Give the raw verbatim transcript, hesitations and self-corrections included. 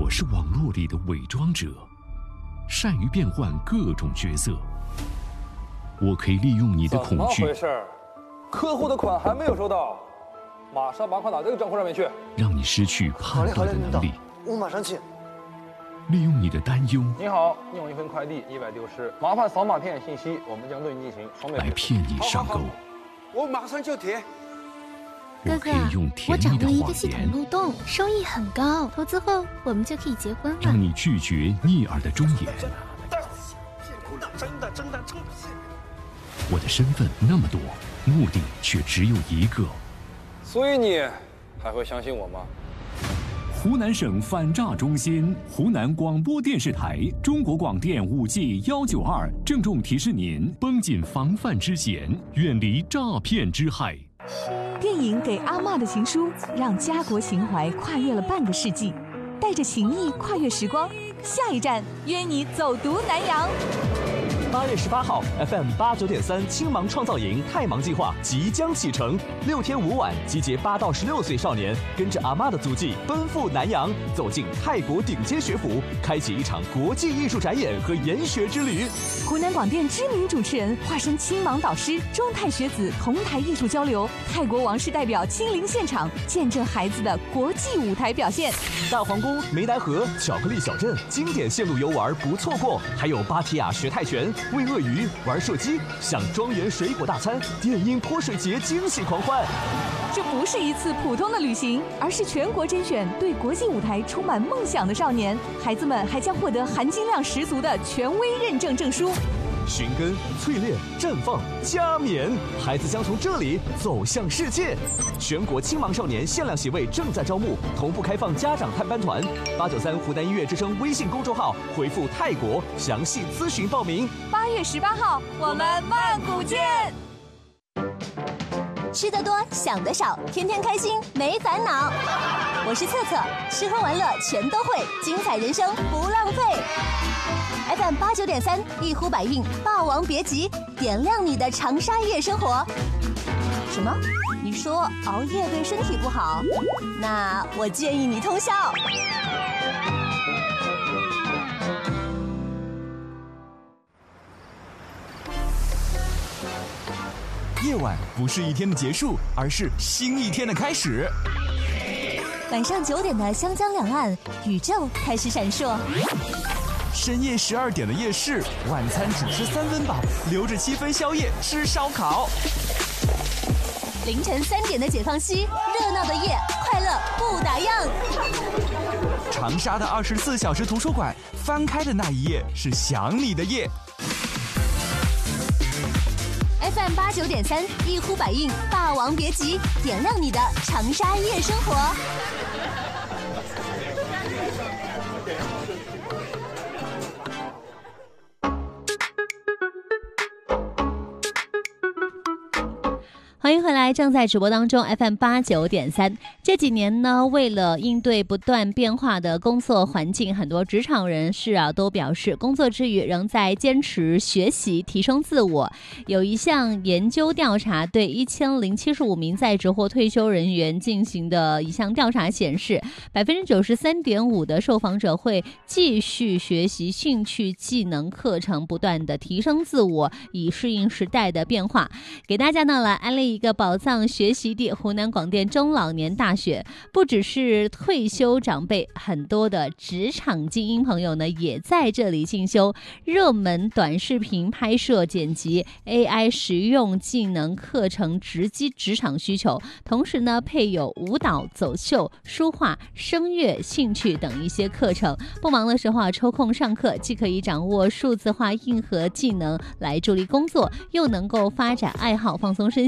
我是网络里的伪装者，善于变换各种角色。我可以利用你的恐惧。 怎么回事？客户的款还没有收到，马上把款打这个账户上面去， 让你失去判断的能力。 我马上去。 利用你的担忧。 你好，你有一份快递意外丢失，麻烦扫码填写信息，我们将对你进行双倍来骗你上钩。 我马上就填。 我可以用甜蜜的谎言。 我掌握一个系统漏洞，收益很高，投资后我们就可以结婚了。 让你拒绝逆耳的忠言。 真的真的真的。 我的身份那么多，目的却只有一个。 所以你还会相信我吗？ 湖南省反诈中心、湖南广播电视台、中国广电五 G 幺九二郑重提示您：绷紧防范之弦，远离诈骗之害。 电影《给阿嬷的情书》让家国情怀跨越了半个世纪，带着情谊跨越时光。下一站，约你走读南洋。 八月十八号 ，F M 八九点三青芒创造营太芒计划即将启程，六天五晚，集结八到十六岁少年，跟着阿嬷的足迹奔赴南洋，走进泰国顶尖学府，开启一场国际艺术展演和研学之旅。 湖南广电知名主持人化身青芒导师，中泰学子同台艺术交流，泰国王室代表亲临现场，见证孩子的国际舞台表现。 大皇宫、湄南河、巧克力小镇，经典线路游玩不错过，还有芭提雅学泰拳。喂鳄鱼、玩射击，享庄园水果大餐，电音泼水节惊喜狂欢。 这不是一次普通的旅行，而是全国甄选对国际舞台充满梦想的少年。孩子们还将获得含金量十足的权威认证证书。 寻根、淬炼、绽放、加冕，孩子将从这里走向世界。全国青芒少年限量席位正在招募，同步开放家长探班团。八九三湖南音乐之声微信公众号回复泰国，详细咨询报名。 八月十八号，我们曼谷见。 吃得多，想得少，天天开心，没烦恼。我是策策，吃喝玩乐全都会，精彩人生不浪费。F M 八九点三，一呼百应，霸王别姬，点亮你的长沙夜生活。什么？你说熬夜对身体不好？那我建议你通宵。 夜晚不是一天的结束，而是新一天的开始。 晚上九点的湘江两岸，宇宙开始闪烁。 深夜十二点的夜市，晚餐只吃三分饱，留着七分宵夜吃烧烤。 凌晨三点的解放西，热闹的夜，快乐不打烊。 长沙的二十四小时图书馆，翻开的那一页是想你的夜。 F M 八九点三，一呼百应，霸王别姬，点亮你的长沙夜生活。 欢迎回来，正在直播当中 F M 八九点三。这几年呢，为了应对不断变化的工作环境，很多职场人士啊都表示，工作之余仍在坚持学习，提升自我。有一项研究调查对一千零七十五名在职或退休人员进行的一项调查显示，百分之九十三点五的受访者会继续学习兴趣技能课程，不断的提升自我，以适应时代的变化。给大家呢来安利一个宝藏学习地——湖南广电中老年大学。不只是退休长辈，很多的职场精英朋友呢也在这里进修热门短视频拍摄剪辑、A I 实用技能课程，直击职场需求。同时呢，配有舞蹈、走秀、书画、声乐、兴趣等一些课程。不忙的时候啊，抽空上课，既可以掌握数字化硬核技能来助力工作，又能够发展爱好，放松身心。